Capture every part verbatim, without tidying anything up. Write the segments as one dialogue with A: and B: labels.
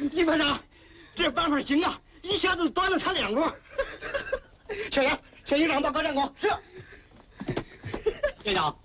A: 李班长，这办法行啊，一下子端了他两锅。小杨，向营长报告战果。是。
B: 连长，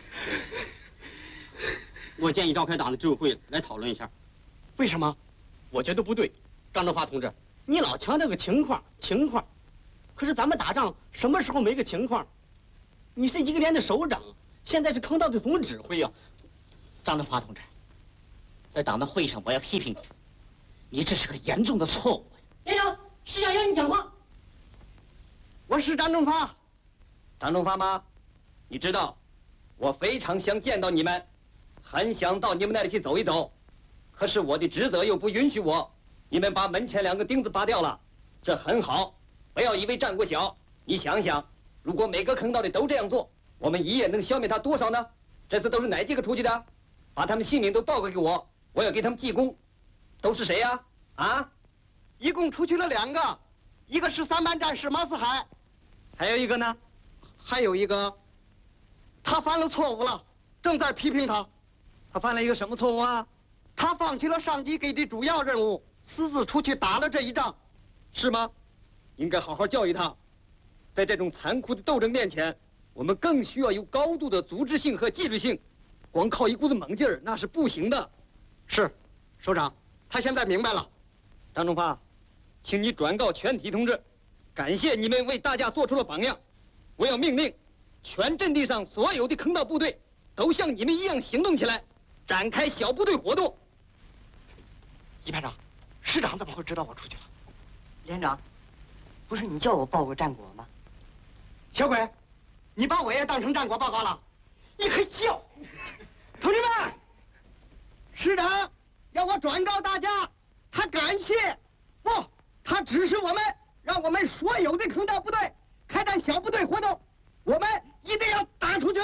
B: 我建议召开党的执委会来讨论一下。
A: 为什么？
B: 我觉得不对，张正发同志，你老强调个情况，情况。可是咱们打仗什么时候没个情况？你是一个连的首长，现在是坑道的总指挥啊。
C: 张正发同志，在党的会议上我要批评你，你这是个严重的错误。
D: 连长，师长要你讲话。
A: 我是张正发。
E: 张正发吗？你知道，我非常想见到你们，很想到你们那里去走一走，可是我的职责又不允许我。你们把门前两个钉子拔掉了，这很好。不要以为战果小，你想想，如果每个坑道里都这样做，我们一夜能消灭他多少呢？这次都是哪几个出去的？把他们姓名都报告给我，我要给他们记功。都是谁呀？啊？
A: 一共出去了两个，一个是三班战士马四海，
E: 还有一个呢？
A: 还有一个，他犯了错误了，正在批评他。
E: 他犯了一个什么错误啊？
A: 他放弃了上级给的主要任务，私自出去打了这一仗，
E: 是吗？应该好好教育他。在这种残酷的斗争面前，我们更需要有高度的组织性和纪律性。光靠一股子猛劲儿那是不行的。
A: 是，首长，他现在明白了。
E: 张正发，请你转告全体同志，感谢你们为大家做出了榜样。我要命令，全阵地上所有的坑道部队都像你们一样行动起来，展开小部队活动。
A: 一班长，师长怎么会知道我出去了？
D: 连长，不是你叫我报个战果吗？
A: 小鬼，你把我也当成战果报告了？你可笑！同志们，师长要我转告大家，他感谢不，他指示我们，让我们所有的坑道部队开展小部队活动，我们一定要打出去。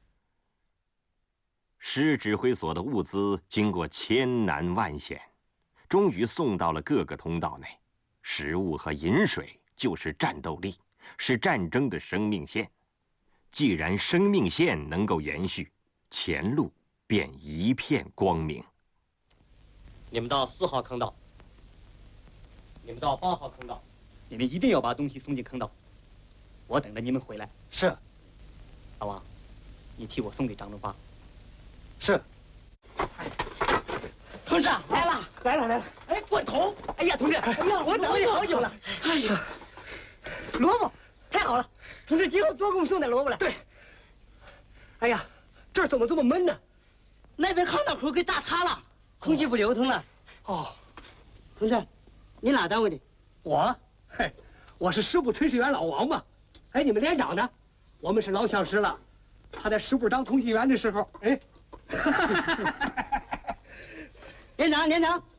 F: 师指挥所的物资经过千难万险，终于送到了各个通道内。食物和饮水就是战斗力，是战争的生命线。既然生命线能够延续，前路便一片光明。
B: 你们到四号坑道，你们到八号坑道，
E: 你们一定要把东西送进坑道，我等着你们回来。
A: 是。
E: 老王，你替我送给张正发。
A: 是。
D: 同志来了，
A: 来了来了。
D: 哎，罐头！
A: 哎呀，同志，哎呀，我等了你好久了。
D: 哎呀，萝卜，太好了！同志，今后多给我们送点萝卜来。
A: 对。哎呀，这儿怎么这么闷呢？
D: 那边坑道口给炸塌了，空气不流通了。
A: 哦，
D: 同志，你哪单位的？
A: 我，嘿，我是师部炊事员老王嘛。哎，你们连长呢？我们是老相识了。他在师部当通信员的时候，哎。
D: 连长，连长，